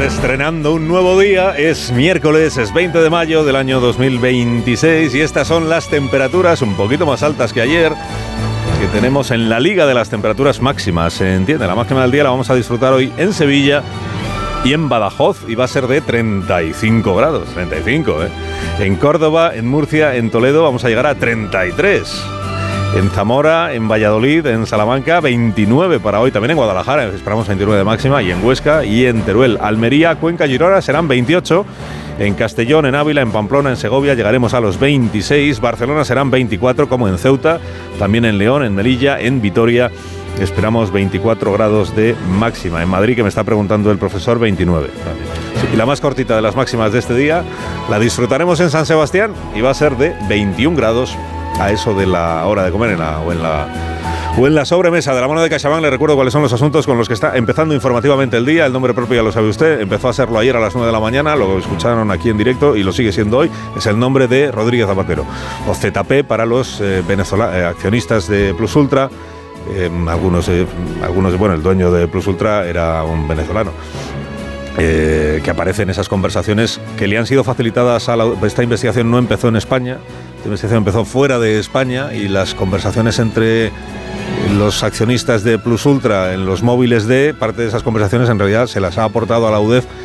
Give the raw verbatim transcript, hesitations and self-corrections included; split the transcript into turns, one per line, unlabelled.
estrenando un nuevo día, es miércoles, es veinte de mayo del año dos mil veintiséis y estas son las temperaturas un poquito más altas que ayer que tenemos en la liga de las temperaturas máximas, se entiende, la máxima del día la vamos a disfrutar hoy en Sevilla y en Badajoz y va a ser de treinta y cinco grados, treinta y cinco, ¿eh? En Córdoba, en Murcia, en Toledo vamos a llegar a treinta y tres. En Zamora, en Valladolid, en Salamanca, veintinueve para hoy. También en Guadalajara esperamos veintinueve de máxima. Y en Huesca y en Teruel. Almería, Cuenca, Girona serán veintiocho. En Castellón, en Ávila, en Pamplona, en Segovia llegaremos a los veintiséis. Barcelona serán veinticuatro, como en Ceuta. También en León, en Melilla, en Vitoria esperamos veinticuatro grados de máxima. En Madrid, que me está preguntando el profesor, veintinueve. Sí, y la más cortita de las máximas de este día la disfrutaremos en San Sebastián y va a ser de veintiún grados a eso de la hora de comer en la, o, en la, o en la sobremesa. De la mano de CaixaBank le recuerdo cuáles son los asuntos con los que está empezando informativamente el día. El nombre propio ya lo sabe usted, empezó a serlo ayer a las nueve de la mañana, lo escucharon aquí en directo y lo sigue siendo hoy. Es el nombre de Rodríguez Zapatero, o Z P para los eh, venezola, eh, accionistas de Plus Ultra. Eh, algunos, eh, algunos, bueno, el dueño de Plus Ultra era un venezolano. Eh, que aparece en esas conversaciones que le han sido facilitadas a la, esta investigación no empezó en España, esta investigación empezó fuera de España y las conversaciones entre los accionistas de Plus Ultra en los móviles de parte de esas conversaciones en realidad se las ha aportado a la U D E F